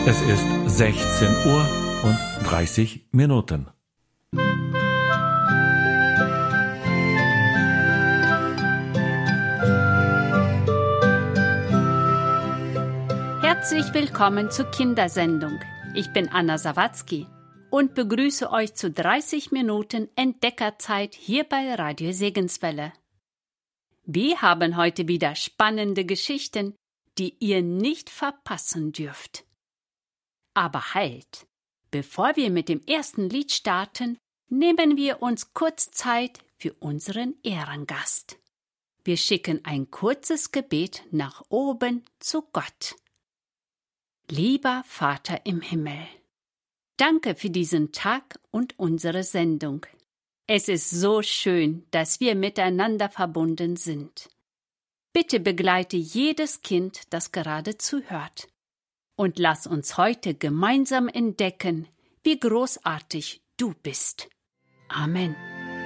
Es ist 16 Uhr und 30 Minuten. Herzlich willkommen zur Kindersendung. Ich bin Anna Sawatzki und begrüße euch zu 30 Minuten Entdeckerzeit hier bei Radio Segenswelle. Wir haben heute wieder spannende Geschichten, die ihr nicht verpassen dürft. Aber halt! Bevor wir mit dem ersten Lied starten, nehmen wir uns kurz Zeit für unseren Ehrengast. Wir schicken ein kurzes Gebet nach oben zu Gott. Lieber Vater im Himmel, danke für diesen Tag und unsere Sendung. Es ist so schön, dass wir miteinander verbunden sind. Bitte begleite jedes Kind, das gerade zuhört. Und lass uns heute gemeinsam entdecken, wie großartig du bist. Amen.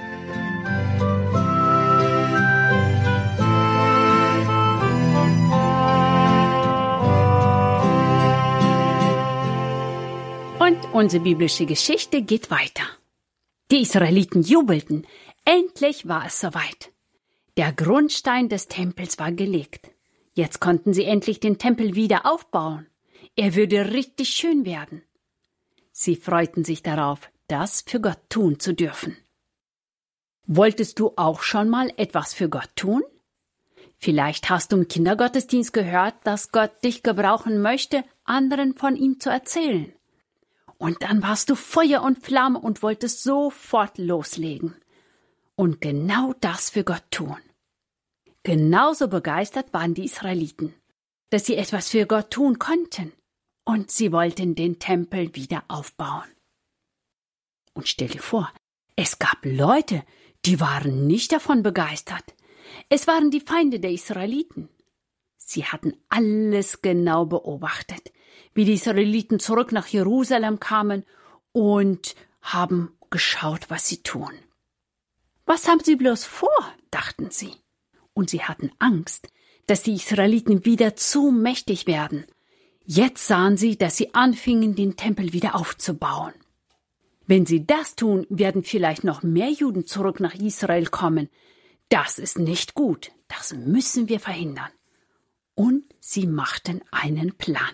Und unsere biblische Geschichte geht weiter. Die Israeliten jubelten. Endlich war es soweit. Der Grundstein des Tempels war gelegt. Jetzt konnten sie endlich den Tempel wieder aufbauen. Er würde richtig schön werden. Sie freuten sich darauf, das für Gott tun zu dürfen. Wolltest du auch schon mal etwas für Gott tun? Vielleicht hast du im Kindergottesdienst gehört, dass Gott dich gebrauchen möchte, anderen von ihm zu erzählen. Und dann warst du Feuer und Flamme und wolltest sofort loslegen. Und genau das für Gott tun. Genauso begeistert waren die Israeliten, dass sie etwas für Gott tun konnten. Und sie wollten den Tempel wieder aufbauen. Und stell dir vor, es gab Leute, die waren nicht davon begeistert. Es waren die Feinde der Israeliten. Sie hatten alles genau beobachtet, wie die Israeliten zurück nach Jerusalem kamen und haben geschaut, was sie tun. Was haben sie bloß vor, dachten sie. Und sie hatten Angst, dass die Israeliten wieder zu mächtig werden. Jetzt sahen sie, dass sie anfingen, den Tempel wieder aufzubauen. Wenn sie das tun, werden vielleicht noch mehr Juden zurück nach Israel kommen. Das ist nicht gut. Das müssen wir verhindern. Und sie machten einen Plan.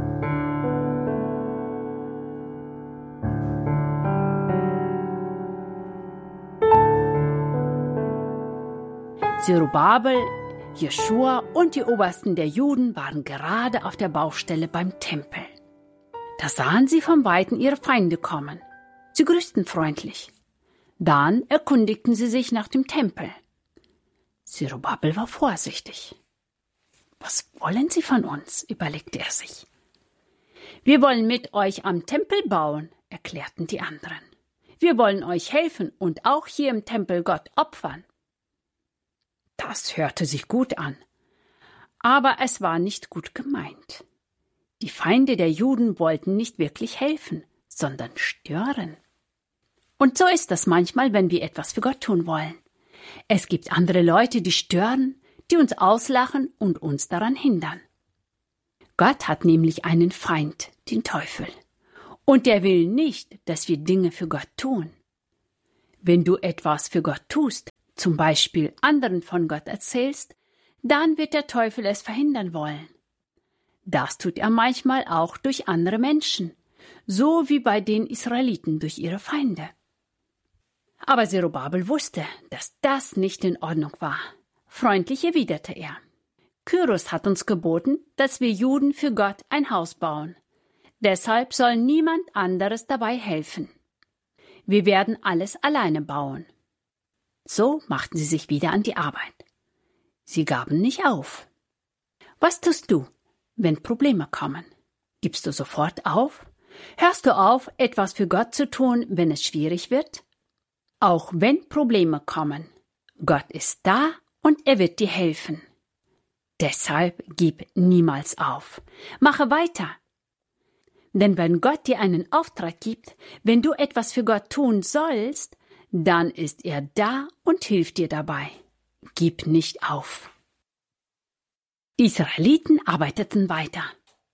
Zerubabel, Jeschua und die Obersten der Juden waren gerade auf der Baustelle beim Tempel. Da sahen sie vom Weiten ihre Feinde kommen. Sie grüßten freundlich. Dann erkundigten sie sich nach dem Tempel. Zerubabel war vorsichtig. Was wollen Sie von uns? Überlegte er sich. Wir wollen mit euch am Tempel bauen, erklärten die anderen. Wir wollen euch helfen und auch hier im Tempel Gott opfern. Das hörte sich gut an, aber es war nicht gut gemeint. Die Feinde der Juden wollten nicht wirklich helfen, sondern stören. Und so ist das manchmal, wenn wir etwas für Gott tun wollen. Es gibt andere Leute, die stören, die uns auslachen und uns daran hindern. Gott hat nämlich einen Feind, den Teufel. Und der will nicht, dass wir Dinge für Gott tun. Wenn du etwas für Gott tust, zum Beispiel anderen von Gott erzählst, dann wird der Teufel es verhindern wollen. Das tut er manchmal auch durch andere Menschen, so wie bei den Israeliten durch ihre Feinde. Aber Zerubabel wusste, dass das nicht in Ordnung war. Freundlich erwiderte er. Kyros hat uns geboten, dass wir Juden für Gott ein Haus bauen. Deshalb soll niemand anderes dabei helfen. Wir werden alles alleine bauen. So machten sie sich wieder an die Arbeit. Sie gaben nicht auf. Was tust du, wenn Probleme kommen? Gibst du sofort auf? Hörst du auf, etwas für Gott zu tun, wenn es schwierig wird? Auch wenn Probleme kommen, Gott ist da und er wird dir helfen. Deshalb gib niemals auf. Mache weiter. Denn wenn Gott dir einen Auftrag gibt, wenn du etwas für Gott tun sollst, dann ist er da und hilft dir dabei. Gib nicht auf. Die Israeliten arbeiteten weiter.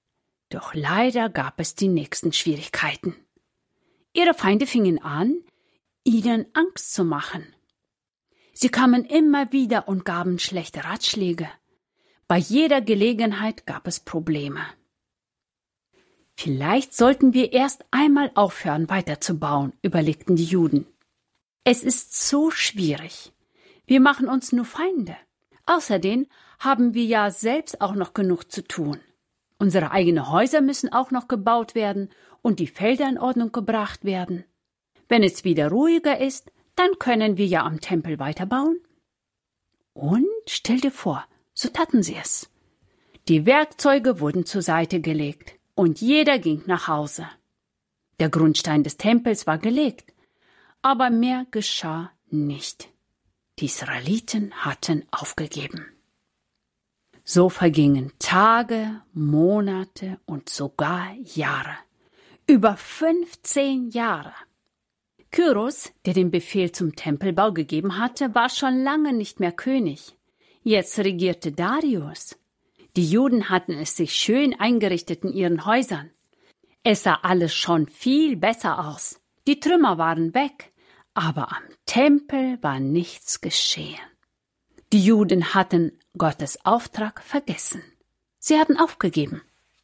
Doch leider gab es die nächsten Schwierigkeiten. Ihre Feinde fingen an, ihnen Angst zu machen. Sie kamen immer wieder und gaben schlechte Ratschläge. Bei jeder Gelegenheit gab es Probleme. Vielleicht sollten wir erst einmal aufhören, weiterzubauen, überlegten die Juden. Es ist so schwierig. Wir machen uns nur Feinde. Außerdem haben wir ja selbst auch noch genug zu tun. Unsere eigenen Häuser müssen auch noch gebaut werden und die Felder in Ordnung gebracht werden. Wenn es wieder ruhiger ist, dann können wir ja am Tempel weiterbauen. Und stell dir vor, so taten sie es. Die Werkzeuge wurden zur Seite gelegt und jeder ging nach Hause. Der Grundstein des Tempels war gelegt, aber mehr geschah nicht. Die Israeliten hatten aufgegeben. So vergingen Tage, Monate und sogar Jahre. Über 15 Jahre. Kyros, der den Befehl zum Tempelbau gegeben hatte, war schon lange nicht mehr König. Jetzt regierte Darius. Die Juden hatten es sich schön eingerichtet in ihren Häusern. Es sah alles schon viel besser aus. Die Trümmer waren weg, aber am Tempel war nichts geschehen. Die Juden hatten Gottes Auftrag vergessen. Sie hatten aufgegeben.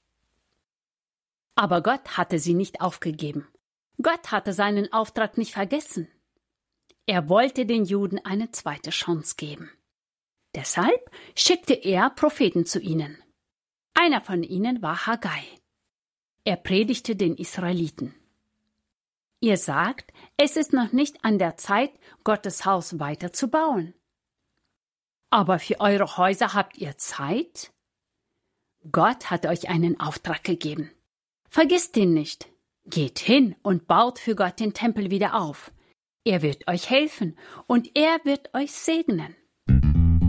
Aber Gott hatte sie nicht aufgegeben. Gott hatte seinen Auftrag nicht vergessen. Er wollte den Juden eine zweite Chance geben. Deshalb schickte er Propheten zu ihnen. Einer von ihnen war Haggai. Er predigte den Israeliten. Ihr sagt, es ist noch nicht an der Zeit, Gottes Haus weiterzubauen. Aber für eure Häuser habt ihr Zeit? Gott hat euch einen Auftrag gegeben. Vergisst ihn nicht. Geht hin und baut für Gott den Tempel wieder auf. Er wird euch helfen und er wird euch segnen.